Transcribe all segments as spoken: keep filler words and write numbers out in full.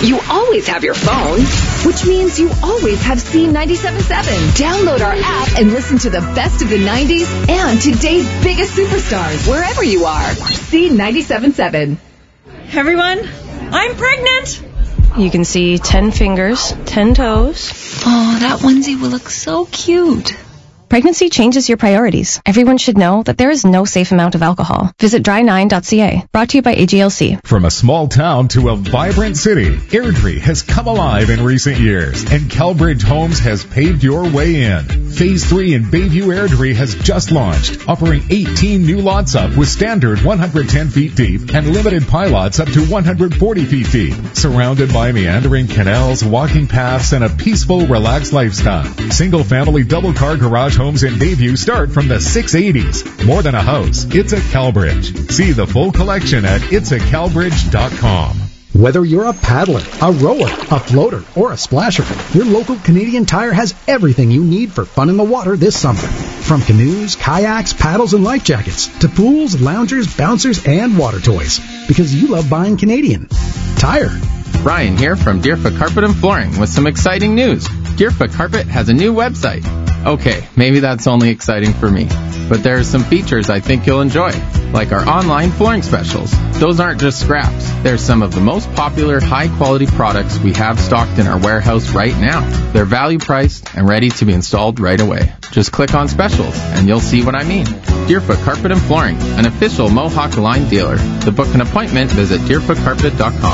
you always have your phone, which means you always have C ninety-seven point seven. Download our app and listen to the best of the nineties and today's biggest superstars wherever you are. C ninety-seven point seven. Hey everyone, I'm pregnant. You can see ten fingers, ten toes. Oh, that onesie will look so cute. Pregnancy changes your priorities. Everyone should know that there is no safe amount of alcohol. Visit dry nine dot c a. Brought to you by A G L C. From a small town to a vibrant city, Airdrie has come alive in recent years, and CalBridge Homes has paved your way in. Phase three in Bayview Airdrie has just launched, offering eighteen new lots up with standard one hundred ten feet deep and limited pilots up to one hundred forty feet deep. Surrounded by meandering canals, walking paths, and a peaceful, relaxed lifestyle. Single-family double-car garage homes in Bayview start from the six eighties. More than a house, it's a CalBridge. See the full collection at its a calbridge dot com. Whether you're a paddler, a rower, a floater, or a splasher, your local Canadian Tire has everything you need for fun in the water this summer. From canoes, kayaks, paddles, and life jackets, to pools, loungers, bouncers, and water toys. Because you love buying Canadian Tire. Ryan here from Deerfoot Carpet and Flooring with some exciting news. Deerfoot Carpet has a new website. Okay, maybe that's only exciting for me, but there are some features I think you'll enjoy, like our online flooring specials. Those aren't just scraps. They're some of the most popular high-quality products we have stocked in our warehouse right now. They're value-priced and ready to be installed right away. Just click on specials, and you'll see what I mean. Deerfoot Carpet and Flooring, an official Mohawk Line dealer. To book an appointment, visit deerfoot carpet dot com.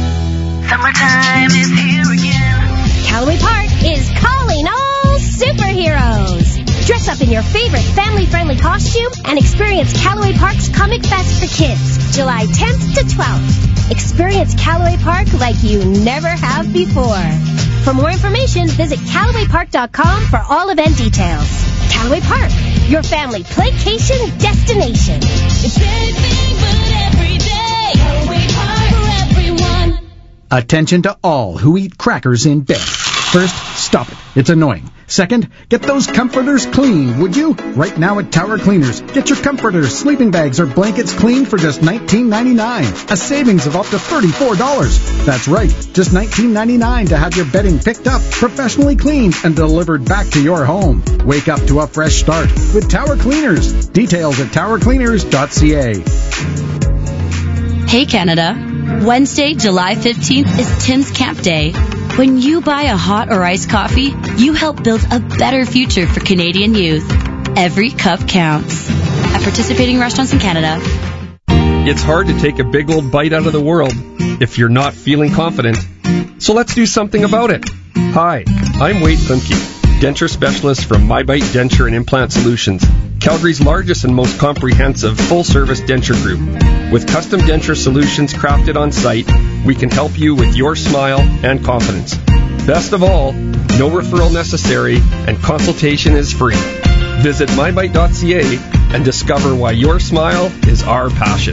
Summertime is here again. Callaway Park is calling all superheroes. Dress up in your favorite family-friendly costume and experience Callaway Park's Comic Fest for Kids, July tenth to twelfth. Experience Callaway Park like you never have before. For more information, visit callaway park dot com for all event details. Callaway Park, your family playcation destination. It's anything but every day. Callaway Park for everyone. Attention to all who eat crackers in bed. First, stop it. It's annoying. Second, get those comforters clean, would you? Right now at Tower Cleaners, get your comforters, sleeping bags, or blankets cleaned for just nineteen ninety-nine dollars. A savings of up to thirty-four dollars. That's right, just nineteen ninety-nine dollars to have your bedding picked up, professionally cleaned, and delivered back to your home. Wake up to a fresh start with Tower Cleaners. Details at tower cleaners dot c a. Hey Canada, Wednesday, July fifteenth is Tim's Camp Day. When you buy a hot or iced coffee, you help build a better future for Canadian youth. Every cup counts. At participating restaurants in Canada. It's hard to take a big old bite out of the world if you're not feeling confident. So let's do something about it. Hi, I'm Wade Thumke, denture specialist from MyBite Denture and Implant Solutions, Calgary's largest and most comprehensive full-service denture group. With custom denture solutions crafted on site, we can help you with your smile and confidence. Best of all, no referral necessary and consultation is free. Visit my bite dot c a and discover why your smile is our passion.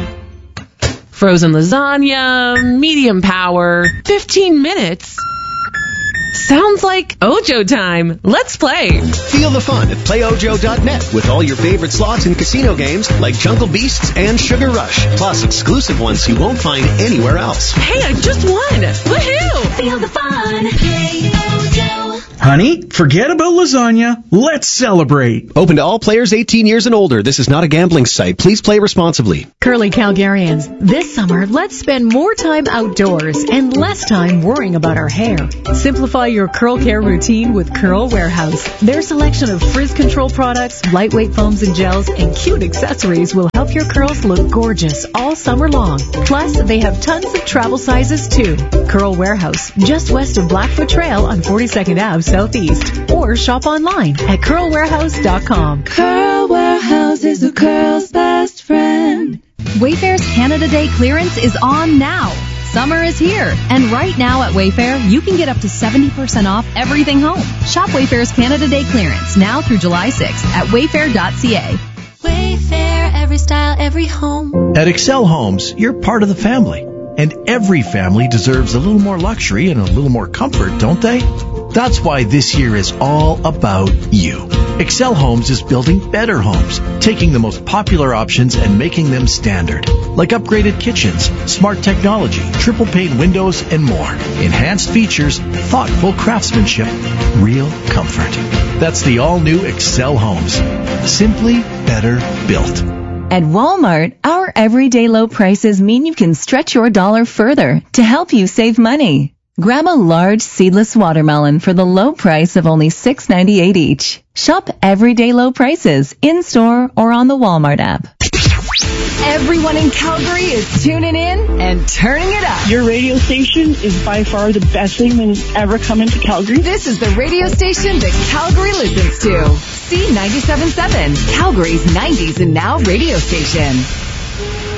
Frozen lasagna, medium power, fifteen minutes. Sounds like Ojo time. Let's play. Feel the fun at play ojo dot net with all your favorite slots and casino games like Jungle Beasts and Sugar Rush, plus exclusive ones you won't find anywhere else. Hey, I just won. Woohoo! Feel the fun. Play Ojo. Honey, forget about lasagna. Let's celebrate. Open to all players eighteen years and older. This is not a gambling site. Please play responsibly. Curly Calgarians, this summer, let's spend more time outdoors and less time worrying about our hair. Simplify your curl care routine with Curl Warehouse. Their selection of frizz control products, lightweight foams and gels, and cute accessories will help your curls look gorgeous all summer long. Plus, they have tons of travel sizes too. Curl Warehouse, just west of Blackfoot Trail on forty-second Avenue Southeast. Or shop online at curl warehouse dot com. Curl Warehouse is a curl's best friend. Wayfair's Canada Day clearance is on now. Summer is here, and right now at Wayfair, you can get up to seventy percent off everything home. Shop Wayfair's Canada Day clearance now through July sixth at wayfair dot c a. Wayfair, every style, every home. At Excel Homes, you're part of the family. And every family deserves a little more luxury and a little more comfort, don't they? That's why this year is all about you. Excel Homes is building better homes, taking the most popular options and making them standard. Like upgraded kitchens, smart technology, triple pane windows, and more. Enhanced features, thoughtful craftsmanship, real comfort. That's the all-new Excel Homes. Simply better built. At Walmart, our everyday low prices mean you can stretch your dollar further to help you save money. Grab a large seedless watermelon for the low price of only six ninety-eight each. Shop everyday low prices in-store or on the Walmart app. Everyone in Calgary is tuning in and turning it up. Your radio station is by far the best thing that has ever come into Calgary. This is the radio station that Calgary listens to. C ninety-seven point seven, Calgary's nineties and now radio station.